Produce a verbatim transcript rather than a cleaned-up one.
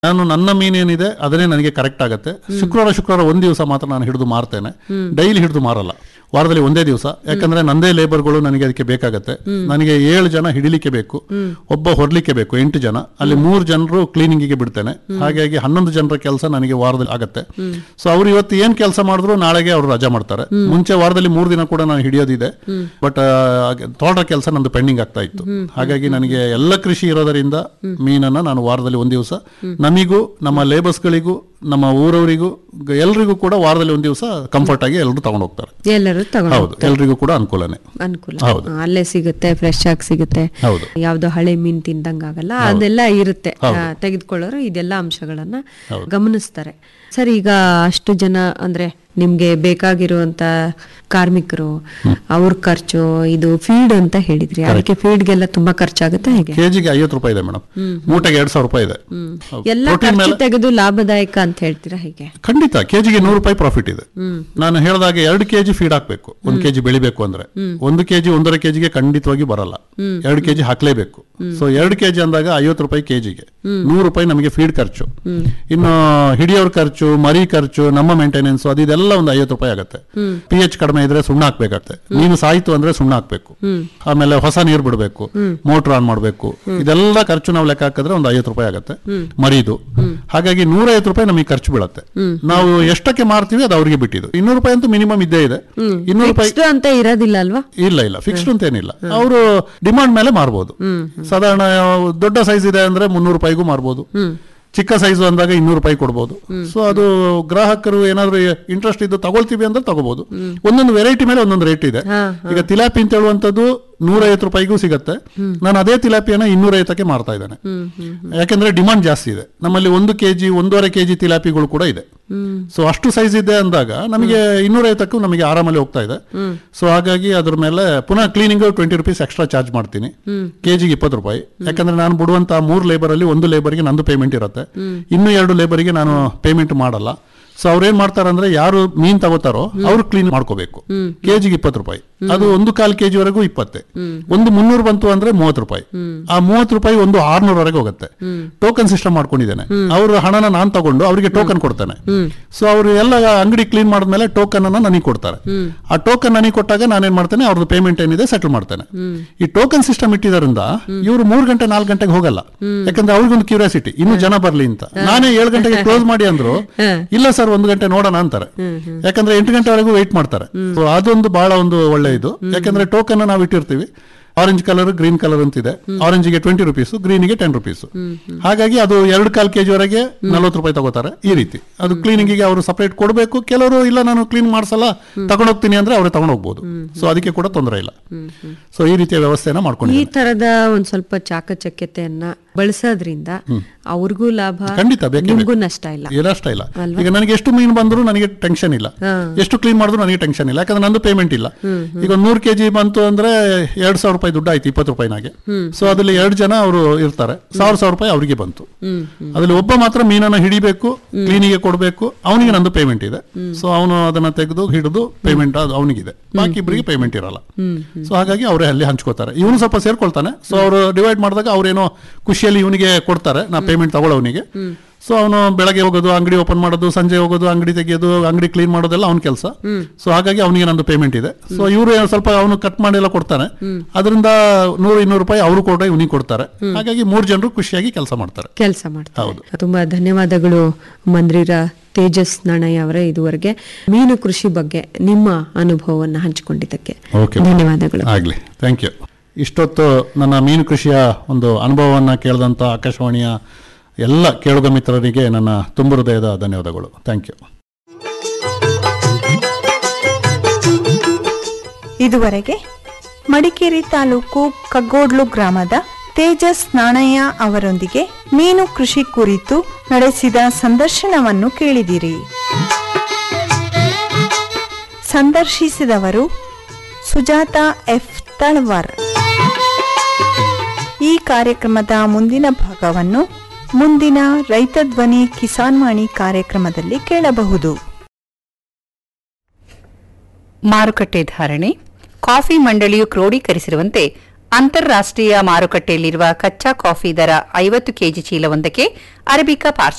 ನಾನು ನನ್ನ ಮೀನೇನಿದೆ ಅದನ್ನೇ ನನಗೆ ಕರೆಕ್ಟ್ ಆಗುತ್ತೆ. ಶುಕ್ರವಾರ ಶುಕ್ರವಾರ ಒಂದು ದಿವಸ ಮಾತ್ರ ನಾನು ಹಿಡಿದು ಮಾರ್ತೇನೆ, ಡೈಲಿ ಹಿಡಿದು ಮಾರಲ್ಲ. ವಾರದಲ್ಲಿ ಒಂದೇ ದಿವಸ, ಯಾಕಂದ್ರೆ ನಂದೇ ಲೇಬರ್ಗಳು ನನಗೆ ಅದಕ್ಕೆ ಬೇಕಾಗತ್ತೆ. ನನಗೆ ಏಳು ಜನ ಹಿಡಿಲಿಕ್ಕೆ ಬೇಕು, ಒಬ್ಬ ಹೊರಲಿಕ್ಕೆ ಬೇಕು, ಎಂಟು ಜನ. ಅಲ್ಲಿ ಮೂರು ಜನರು ಕ್ಲೀನಿಂಗಿಗೆ ಬಿಡ್ತೇನೆ. ಹಾಗಾಗಿ ಹನ್ನೊಂದು ಜನರ ಕೆಲಸ ನನಗೆ ವಾರದಲ್ಲಿ ಆಗತ್ತೆ. ಸೊ ಅವ್ರು ಇವತ್ತು ಏನ್ ಕೆಲಸ ಮಾಡಿದ್ರು ನಾಳೆಗೆ ಅವರು ರಜಾ ಮಾಡ್ತಾರೆ. ಮುಂಚೆ ವಾರದಲ್ಲಿ ಮೂರು ದಿನ ಕೂಡ ನಾನು ಹಿಡಿಯೋದಿದೆ, ಬಟ್ ತೋಟದ ಕೆಲಸ ನಂದು ಪೆಂಡಿಂಗ್ ಆಗ್ತಾ ಇತ್ತು. ಹಾಗಾಗಿ ನನಗೆ ಎಲ್ಲ ಕೃಷಿ ಇರೋದರಿಂದ ಮೀನನ್ನ ನಾನು ವಾರದಲ್ಲಿ ಒಂದು ದಿವಸ ನಮಿಗೂ ನಮ್ಮ ಲೇಬರ್ಸ್ಗಳಿಗೂ ನಮ್ಮ ಊರವರಿಗೂ ಎಲ್ರಿಗೂ ಕೂಡ ವಾರದಲ್ಲಿ ಒಂದು ದಿವಸ ಕಂಫರ್ಟ್ ಆಗಿ ಎಲ್ಲರೂ ತಗೊಂಡು ಹೋಗ್ತಾರೆ. ಎಲ್ಲರೂ ಹೌದು, ಎಲ್ರಿಗೂ ಕೂಡ ಅನುಕೂಲನೇ. ಅನುಕೂಲ ಅಲ್ಲೇ ಸಿಗುತ್ತೆ, ಫ್ರೆಶ್ ಆಗಿ ಸಿಗುತ್ತೆ. ಹೌದು, ಯಾವ್ದೋ ಹಳೆ ಮೀನ್ ತಿಂದಂಗಾಗಲ್ಲ, ಅದೆಲ್ಲ ಇರುತ್ತೆ. ತೆಗೆದುಕೊಳ್ಳೋರು ಇದೆಲ್ಲ ಅಂಶಗಳನ್ನ ಗಮನಿಸ್ತಾರೆ. ಸರ್, ಈಗ ಅಷ್ಟು ಜನ ಅಂದ್ರೆ ನಿಮ್ಗೆ ಬೇಕಾಗಿರುವಂತ ಕಾರ್ಮಿಕರು, ಅವ್ರ ಖರ್ಚು, ಇದು ಫೀಡ್ ಅಂತ ಹೇಳಿದ್ರಿ, ಅದಕ್ಕೆ ಫೀಡ್ಗೆಲ್ಲ ತುಂಬಾ ಖರ್ಚಾಗುತ್ತೆ. ಹೇಗೆ? ಕೆಜಿಗೆ ಐವತ್ತು ರೂಪಾಯಿ ಇದೆ ಮೇಡಮ್, ಮೂಟೆಗೆ ಎರಡ್ ಸಾವಿರ ರೂಪಾಯಿ ಇದೆ. ಎಲ್ಲ ಖರ್ಚು ತೆಗೆದು ಲಾಭದಾಯಕ ಅಂತ ಹೇಳ್ತೀರಾ? ಹೇಗೆ? ಖಂಡಿತ, ಕೆಜಿಗೆ ನೂರು ರೂಪಾಯಿ ಪ್ರಾಫಿಟ್ ಇದೆ. ನಾನು ಹೇಳಿದಾಗ ಎರಡು ಕೆಜಿ ಫೀಡ್ ಹಾಕ್ಬೇಕು, ಒಂದ್ ಕೆಜಿ ಬೆಳಿಬೇಕು ಅಂದ್ರೆ. ಒಂದು ಕೆಜಿ ಒಂದೂವರೆ ಕೆಜಿಗೆ ಖಂಡಿತವಾಗಿ ಬರಲ್ಲ, ಎರಡು ಕೆಜಿ ಹಾಕ್ಲೇಬೇಕು. ಸೊ ಎರಡು ಕೆಜಿ ಅಂದಾಗ ಐವತ್ತು ರೂಪಾಯಿ ಕೆಜಿಗೆ, ನೂರು ರೂಪಾಯಿ ನಮಗೆ ಫೀಡ್ ಖರ್ಚು. ಇನ್ನು ಹಿಡಿಯೋರ್ ಖರ್ಚು, ಮರಿ ಖರ್ಚು, ನಮ್ಮ ಮೇಂಟೆನೆನ್ಸ್, ಅದೆಲ್ಲ ಒಂದು ಐವತ್ತು ರೂಪಾಯಿ ಆಗುತ್ತೆ. ಪಿ ಎಚ್ ಕಡಿಮೆ ಇದ್ರೆ ಸುಣ್ಣ ಹಾಕ್ಬೇಕಾಗತ್ತೆ. ನೀನು ಸಾಯ್ತು ಅಂದ್ರೆ ಸುಣ್ಣ ಹಾಕ್ಬೇಕು, ಆಮೇಲೆ ಹೊಸ ನೀರು ಬಿಡಬೇಕು, ಮೋಟರ್ ಆನ್ ಮಾಡಬೇಕು. ಇದೆಲ್ಲ ಖರ್ಚು ನಾವು ಲೆಕ್ಕ ಹಾಕಿದ್ರೆ ಒಂದು ಐವತ್ತು ರೂಪಾಯಿ ಆಗುತ್ತೆ ಮರಿದು. ಹಾಗಾಗಿ ನೂರ ಐವತ್ತು ರೂಪಾಯಿ ನಮಗೆ ಖರ್ಚು ಬೀಳುತ್ತೆ. ನಾವು ಎಷ್ಟಕ್ಕೆ ಮಾರ್ತೀವಿ ಅದು ಅವ್ರಿಗೆ ಬಿಟ್ಟಿದ್ದು. ಇನ್ನೂರು ರೂಪಾಯಿ ಅಂತೂ ಮಿನಿಮಮ್ ಇದ್ದೇ ಇದೆ. ಇನ್ನೂರು ರೂಪಾಯಿ ಅಂತ ಇರೋದಿಲ್ಲ ಅಲ್ವಾ? ಇಲ್ಲ ಇಲ್ಲ, ಫಿಕ್ಸ್ಡ್ ಅಂತ ಏನಿಲ್ಲ. ಅವರು ಡಿಮಾಂಡ್ ಮೇಲೆ ಮಾರ್ಬೋದು. ಸಾಧಾರಣ ದೊಡ್ಡ ಸೈಜ್ ಇದೆ ಅಂದ್ರೆ ಮುನ್ನೂರು ರೂಪಾಯಿಗೂ ಮಾರ್ಬೋದು, ಚಿಕ್ಕ ಸೈಜು ಅಂದಾಗ ಇನ್ನೂರು ರೂಪಾಯಿ ಕೊಡ್ಬೋದು. ಸೊ ಅದು ಗ್ರಾಹಕರು ಏನಾದ್ರು ಇಂಟ್ರೆಸ್ಟ್ ಇದ್ದು ತಗೊಳ್ತೀವಿ ಅಂದ್ರೆ ತಗೋಬಹುದು. ಒಂದೊಂದು ವೆರೈಟಿ ಮೇಲೆ ಒಂದೊಂದು ರೇಟ್ ಇದೆ. ಈಗ ತಿಲಾಪಿ ಅಂತ ಹೇಳುವಂತದ್ದು ನೂರ ಐವತ್ತು ರೂಪಾಯಿಗೂ ಸಿಗುತ್ತೆ. ನಾನು ಅದೇ ತಿಲಾಪಿಯನ್ನ ಇನ್ನೂರ ಐವತ್ತಕ್ಕೆ ಮಾರ್ತಾ ಇದ್ದೇನೆ, ಯಾಕಂದ್ರೆ ಡಿಮಾಂಡ್ ಜಾಸ್ತಿ ಇದೆ. ನಮ್ಮಲ್ಲಿ ಒಂದು ಕೆಜಿ ಒಂದೂವರೆ ಕೆಜಿ ತಿಲಾಪಿಗಳು ಕೂಡ ಇದೆ. ಸೊ ಅಷ್ಟು ಸೈಜ್ ಇದೆ ಅಂದಾಗ ನಮಗೆ ಇನ್ನೂರ ಐವತ್ತಕ್ಕೂ ನಮಗೆ ಆರಾಮಲ್ಲಿ ಹೋಗ್ತಾ ಇದೆ. ಸೊ ಹಾಗಾಗಿ ಅದ್ರ ಮೇಲೆ ಪುನಃ cleaning twenty rupees extra charge ಮಾಡ್ತೀನಿ, ಕೆಜಿಗೆ ಇಪ್ಪತ್ತು ರೂಪಾಯಿ. ಯಾಕಂದ್ರೆ ನಾನು ಬಿಡುವಂತ ಮೂರು ಲೇಬರ್ ಅಲ್ಲಿ ಒಂದು ಲೇಬರ್ಗೆ ನಂದು ಪೇಮೆಂಟ್ ಇರುತ್ತೆ, ಇನ್ನು ಎರಡು ಲೇಬರ್ಗೆ ನಾನು ಪೇಮೆಂಟ್ ಮಾಡಲ್ಲ. ಸೊ ಅವ್ರೇನ್ ಮಾಡ್ತಾರಂದ್ರೆ ಯಾರು ಮೀನ್ ತಗೋತಾರೋ ಅವ್ರು ಕ್ಲೀನ್ ಮಾಡ್ಕೋಬೇಕು. ಕೆಜಿಗೆ ಇಪ್ಪತ್ತು ರೂಪಾಯಿ, ಅದು ಒಂದು ಕಾಲ್ ಕೆಜಿ ವರೆಗೂ ಇಪ್ಪತ್ತೆ. ಒಂದು ಮುನ್ನೂರು ಬಂತು ಅಂದ್ರೆ ಮೂವತ್ತು ರೂಪಾಯಿ. ಆ ಮೂವತ್ತು ರೂಪಾಯಿ ಒಂದು ಆರ್ನೂರವರೆಗೆ ಹೋಗುತ್ತೆ. Token system ಮಾಡ್ಕೊಂಡಿದ್ದೇನೆ. ಅವ್ರ ಹಣನ ನಾನ್ ತಗೊಂಡು ಅವರಿಗೆ ಟೋಕನ್ ಕೊಡ್ತೇನೆ. ಸೊ ಅವ್ರು ಎಲ್ಲ ಅಂಗಡಿ ಕ್ಲೀನ್ ಮಾಡಿದ್ಮೇಲೆ ಟೋಕನ್ ಅನ್ನ ನನಗೆ ಕೊಡ್ತಾರೆ. ಆ ಟೋಕನ್ ನನಗೆ ಕೊಟ್ಟಾಗ ನಾನೇನ್ ಮಾಡ್ತೇನೆ, ಅವ್ರದ್ದು ಪೇಮೆಂಟ್ ಏನಿದೆ ಸೆಟಲ್ ಮಾಡ್ತೇನೆ. ಈ ಟೋಕನ್ ಸಿಸ್ಟಮ್ ಇಟ್ಟಿದ್ದರಿಂದ ಇವ್ರು ಮೂರು ಗಂಟೆ ನಾಲ್ಕು ಗಂಟೆಗೆ ಹೋಗಲ್ಲ, ಯಾಕಂದ್ರೆ ಅವ್ರಿಗೊಂದು ಕ್ಯೂರಿಯಾಸಿಟಿ, ಇನ್ನು ಜನ ಬರ್ಲಿ ಅಂತ. ನಾನೇ ಏಳು ಗಂಟೆಗೆ ಕ್ಲೋಸ್ ಮಾಡಿ ಅಂದ್ರು ಇಲ್ಲ ಸರ್ ಒಂದು ಗಂಟೆ ನೋಡೋಣ ಅಂತಾರೆ, ಯಾಕಂದ್ರೆ ಎಂಟು ಗಂಟೆವರೆಗೂ ವೆಯ್ಟ್ ಮಾಡ್ತಾರೆ. ಸೊ ಅದೊಂದು ಬಹಳ ಒಂದು ಒಳ್ಳೆ ಇದು, ಯಾಕಂದ್ರೆ ಟೋಕನ್ ನಾವು ಇಟ್ಟಿರ್ತೀವಿ. ಆರೆಂಜ್ ಕಲರ್, ಗ್ರೀನ್ ಕಲರ್ ಅಂತಿದೆ. ಆರೆಂಜ್ಗೆ ಟ್ವೆಂಟಿ ರುಪೀಸ್, ಗ್ರೀನ್ಗೆ ಟೆನ್ ರುಪೀಸ್. ಹಾಗಾಗಿ ಅದು ಎರಡು ಕಾಲ್ ಕೆಜಿ ವರೆಗೆ ನಲ್ವತ್ತು ರೂಪಾಯಿ ತಗೋತಾರೆ. ಈ ರೀತಿ ಅದು ಕ್ಲೀನಿಂಗಿಗೆ ಅವರು ಸಪರೇಟ್ ಕೊಡಬೇಕು. ಕೆಲವರು ಇಲ್ಲ ನಾನು ಕ್ಲೀನ್ ಮಾಡಿಸಲ್ಲ ತಗೊಂಡೋಗ್ತೀನಿ ಅಂದ್ರೆ ಅವ್ರು ತಗೊಂಡೋಗ್ಬೋದು. ಸೊ ಅದಕ್ಕೆ ಕೂಡ ತೊಂದರೆ ಇಲ್ಲ. ಸೊ ಈ ರೀತಿಯ ವ್ಯವಸ್ಥೆನ ಮಾಡ್ಕೊಂಡು ಈ ತರದ ಒಂದ್ ಸ್ವಲ್ಪ ಚಾಕಚಕ್ಯತೆಯನ್ನ ಬಳಸೋದ್ರಿಂದ ಅವ್ರಿಗೂ ಲಾಭ, ಖಂಡಿತ ನಿಮ್ಗೂ ನಷ್ಟ ಇಲ್ಲ. ನಷ್ಟ ಇಲ್ಲ. ಈಗ ನನಗೆ ಎಷ್ಟು ಮೀನು ಬಂದ್ರು ನನಗೆ ಟೆನ್ಷನ್ ಇಲ್ಲ, ಎಷ್ಟು ಕ್ಲೀನ್ ಮಾಡಿದ್ರು ನನಗೆ ಟೆನ್ಷನ್ ಇಲ್ಲ, ಯಾಕಂದ್ರೆ ನಂದು ಪೇಮೆಂಟ್ ಇಲ್ಲ. ಈಗ ಒಂದು ನೂರು ಕೆಜಿ ಬಂತು ಅಂದ್ರೆ ಎರಡ್ ಸಾವಿರ ರೂಪಾಯಿ ದುಡ್ಡು ಆಯ್ತು, ಇಪ್ಪತ್ತು ರೂಪಾಯಿನಾಗೆ. ಸೊ ಅದ್ರಲ್ಲಿ ಎರಡು ಜನ ಅವರು ಇರ್ತಾರೆ, ಸಾವಿರ ಸಾವಿರ ರೂಪಾಯಿ ಅವರಿಗೆ ಬಂತು. ಅದ್ರಲ್ಲಿ ಒಬ್ಬ ಮಾತ್ರ ಮೀನನ್ನ ಹಿಡಿಬೇಕು, ಕ್ಲೀನಿಗೆ ಕೊಡಬೇಕು, ಅವನಿಗೆ ನಂದು ಪೇಮೆಂಟ್ ಇದೆ. ಸೊ ಅವನು ಅದನ್ನ ತೆಗೆದು ಹಿಡಿದು ಪೇಮೆಂಟ್ ಅದು ಅವನಿಗಿದೆ, ಬಾಕಿ ಇಬ್ಬರಿಗೆ ಪೇಮೆಂಟ್ ಇರಲ್ಲ. ಸೊ ಹಾಗಾಗಿ ಅವರೇ ಅಲ್ಲಿ ಹಂಚ್ಕೋತಾರೆ. ಇವನು ಸ್ವಲ್ಪ ಸೇರ್ಕೊಳ್ತಾನೆ. ಸೊ ಅವರು ಡಿವೈಡ್ ಮಾಡಿದಾಗ ಅವ್ರೇನೋ ಖುಷಿಯಲ್ಲಿ ಇವನಿಗೆ ಕೊಡ್ತಾರೆ, ನಾ ಪೇಮೆಂಟ್ ತಗೊಳ್ಳೋನಿಗೆ. ಸೊ ಅವನು ಬೆಳಗ್ಗೆ ಹೋಗೋದು, ಅಂಗಡಿ ಓಪನ್ ಮಾಡೋದು, ಸಂಜೆ ಹೋಗೋದು, ಅಂಗಡಿ ತೆಗೆಯೋದು, ಅಂಗಡಿ ಕ್ಲೀನ್ ಮಾಡೋದೆಲ್ಲ ಅವ್ನ ಕೆಲಸ. ಸೊ ಹಾಗಾಗಿ ಅವನಿಗೆ ನಂದು ಪೇಮೆಂಟ್ ಇದೆ. ಸೊ ಇವರು ಸ್ವಲ್ಪ ಅವನು ಕಟ್ ಮಾಡಿ ಎಲ್ಲ ಕೊಡ್ತಾನೆ, ಅದರಿಂದ ನೂರು ಇನ್ನೂರು ರೂಪಾಯಿ ಅವರು ಕೂಡ ಇವನಿಗೆ ಕೊಡ್ತಾರೆ. ಹಾಗಾಗಿ ಮೂರು ಜನರು ಖುಷಿಯಾಗಿ ಕೆಲಸ ಮಾಡ್ತಾರೆ ಕೆಲಸ ಮಾಡ್ತಾರೆ ಹೌದು. ತುಂಬಾ ಧನ್ಯವಾದಗಳು ಮಂದ್ರಿರ ತೇಜಸ್ ನಾಣಯ್ಯ ಅವರೇ, ಇದುವರೆಗೆ ಮೀನು ಕೃಷಿ ಬಗ್ಗೆ ನಿಮ್ಮ ಅನುಭವವನ್ನು ಹಂಚಿಕೊಂಡಿದ್ದಕ್ಕೆ ಧನ್ಯವಾದಗಳು. ಆಗ್ಲಿ, ಥ್ಯಾಂಕ್ ಯು. ಇಷ್ಟೊತ್ತು ನನ್ನ ಮೀನು ಕೃಷಿಯ ಒಂದು ಅನುಭವವನ್ನು ಕೇಳಿದಂಥ ಆಕಾಶವಾಣಿಯ ಎಲ್ಲ ಕೇಳುಗ ಮಿತ್ರರಿಗೆ ನನ್ನ ತುಂಬ ಹೃದಯದ ಧನ್ಯವಾದಗಳು. Thank you. ಇದುವರೆಗೆ ಮಡಿಕೇರಿ ತಾಲೂಕು ಕಗ್ಗೋಡ್ಲು ಗ್ರಾಮದ ತೇಜಸ್ ನಾಣಯ್ಯ ಅವರೊಂದಿಗೆ ಮೀನು ಕೃಷಿ ಕುರಿತು ನಡೆಸಿದ ಸಂದರ್ಶನವನ್ನು ಕೇಳಿದಿರಿ. ಸಂದರ್ಶಿಸಿದವರು ಸುಜಾತ ಎಫ್ ತಳವಾರ್. ಈ ಕಾರ್ಯಕ್ರಮದ ಮುಂದಿನ ಭಾಗವನ್ನು ಮುಂದಿನ ರೈತ ಧ್ವನಿ ಕಿಸಾನ್ ವಾಣಿ ಕಾರ್ಯಕ್ರಮದಲ್ಲಿ ಕೇಳಬಹುದು. ಮಾರುಕಟ್ಟೆ ಧಾರಣೆ. ಕಾಫಿ ಮಂಡಳಿಯು ಕ್ರೋಢೀಕರಿಸಿರುವಂತೆ ಅಂತಾರಾಷ್ಟ್ರೀಯ ಮಾರುಕಟ್ಟೆಯಲ್ಲಿರುವ ಕಚ್ಚಾ ಕಾಫಿ ದರ ಐವತ್ತು ಕೆಜಿ ಚೀಲವೊಂದಕ್ಕೆ ಅರೇಬಿಕಾ ಪಾರ್ಚ್